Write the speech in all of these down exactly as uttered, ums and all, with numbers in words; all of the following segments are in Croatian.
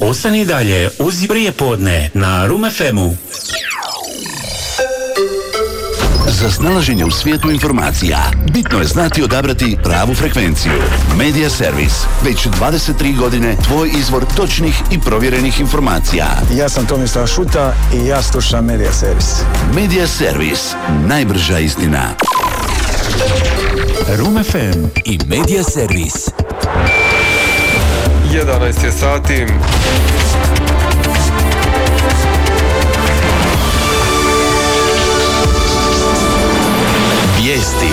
Ostani dalje uz Prijepodne na Room ef emu. Za snalaženje u svijetu informacija bitno je znati i odabrati pravu frekvenciju. Media Servis. Već dvadeset tri godine tvoj izvor točnih i provjerenih informacija. Ja sam Tomislav Šuta i ja slušam Media Servis. Media Servis. Najbrža istina. Room ef em i Media Servis. jedanaest je sati. Vijesti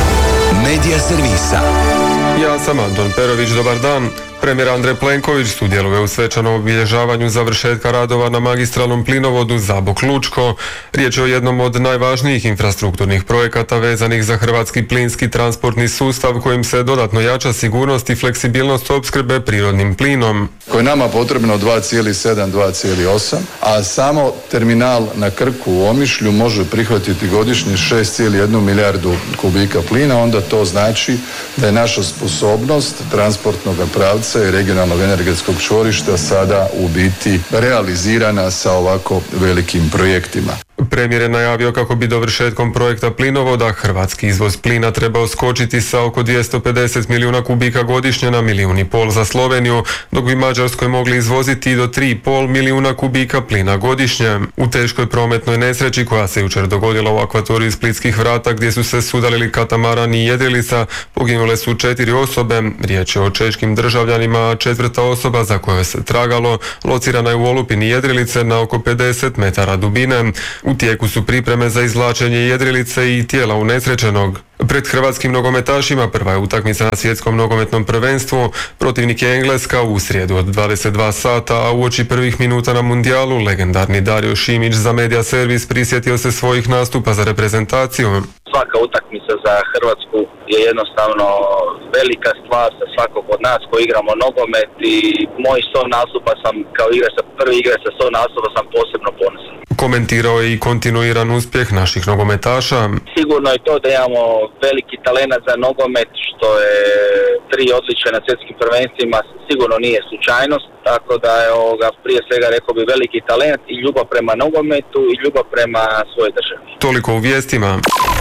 Media Servisa. Ja sam Anton Perović, dobar dan. Premijer Andrej Plenković sudjeluje u svečanom obilježavanju završetka radova na magistralnom plinovodu Zabok-Lučko. Riječ je o jednom od najvažnijih infrastrukturnih projekata vezanih za hrvatski plinski transportni sustav kojim se dodatno jača sigurnost i fleksibilnost opskrbe prirodnim plinom. Koje je nama potrebno dva zarez sedam do dva zarez osam, a samo terminal na Krku u Omišlju može prihvatiti godišnje šest zarez jedan milijardu kubika plina, onda to znači da je naša sposobnost transportnog pravca i regionalnog energetskog čvorišta sada u biti realizirana sa ovako velikim projektima. Premijer je najavio kako bi dovršetkom projekta plinovoda hrvatski izvoz plina trebao skočiti sa oko dvjesto pedeset milijuna kubika godišnje na milijun i pol za Sloveniju, dok bi Mađarskoj mogli izvoziti do tri i pol milijuna kubika plina godišnje. U teškoj prometnoj nesreći koja se jučer dogodila u akvatoriji Splitskih vrata gdje su se sudarili katamaran i jedrilica, poginule su četiri osobe. Riječ je o češkim državljanima, a četvrta osoba za koju se tragalo locirana je u olupini jedrilice na oko pedeset metara dubine. U tijeku su pripreme za izvlačenje jedrilice i tijela unesrećenog. Pred hrvatskim nogometašima prva je utakmica na svjetskom nogometnom prvenstvu. Protivnik je Engleska u srijedu od dvadeset dva sata, a uoči prvih minuta na mundijalu legendarni Dario Šimić za Media Servis prisjetio se svojih nastupa za reprezentaciju. Svaka utakmica za Hrvatsku je jednostavno velika stvar za svakog od nas koji igramo nogomet i moj sto nastupa sam kao igrač sa prvi igrač sa sto nastupa sam posebno ponosan. Komentirao je i kontinuiran uspjeh naših nogometaša. Sigurno je to da imamo veliki talent za nogomet, što je tri odličja na svjetskim prvenstvima sigurno nije slučajnost, tako da je ovoga, prije svega rekao bi veliki talent i ljubav prema nogometu i ljubav prema svojoj državi. Toliko u vijestima.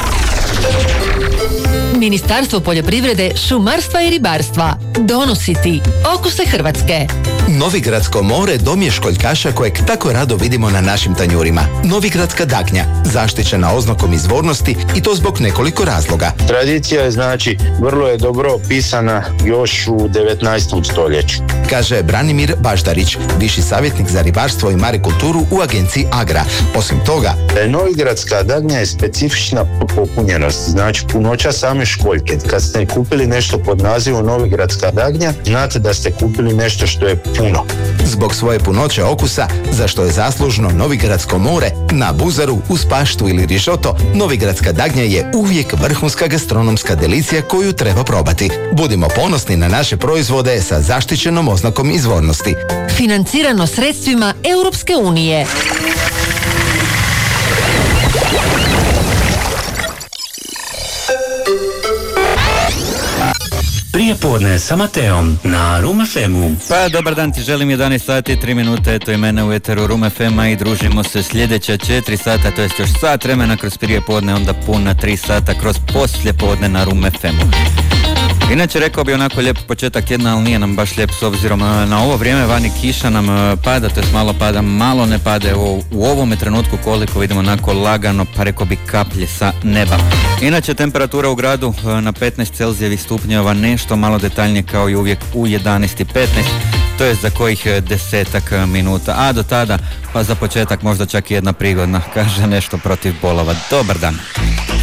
Ministarstvo poljoprivrede, šumarstva i ribarstva donosi ti okuse Hrvatske. Novigradsko more dom je školjkaša kojeg tako rado vidimo na našim tanjurima. Novigradska dagnja, zaštićena oznakom izvornosti i to zbog nekoliko razloga. Tradicija je znači vrlo je dobro opisana još u devetnaestom stoljeću. Kaže Branimir Baždarić, viši savjetnik za ribarstvo i marikulturu u agenciji Agra. Osim toga, Novigradska dagnja je specifična po popunjenosti, znači punoća same školjke. Kad ste kupili nešto pod nazivom Novigradska dagnja, znate da ste kupili nešto što je puno. Zbog svoje punoće okusa, za što je zaslužno Novigradsko more, na buzaru, uz paštu ili rišoto, Novigradska dagnja je uvijek vrhunska gastronomska delicija koju treba probati. Budimo ponosni na naše proizvode sa zaštićenom oznakom izvornosti. Financirano sredstvima Europske unije. Prijepodne sa Mateom na Room ef emu. Pa dobar dan ti želim, jedanaest sati i tri minute, eto i mene u eteru Room ef ema i družimo se sljedeća četiri sata, to jest još sat vremena kroz prijepodne, onda puna tri sata kroz poslijepodne na Room ef emu. Inače rekao bi onako lijep početak tjedna, ali nije nam baš lijep s obzirom na ovo vrijeme, vani kiša nam pada, to jest malo pada, malo ne pade u, u ovome trenutku koliko vidimo onako lagano, pa rekao bi kaplje sa neba. Inače temperatura u gradu na petnaest celzijevih stupnjeva, nešto malo detaljnije kao i uvijek u jedanaest i petnaest, to je za kojih desetak minuta, a do tada pa za početak možda čak i jedna prigodna, kaže nešto protiv bolova. Dobar dan.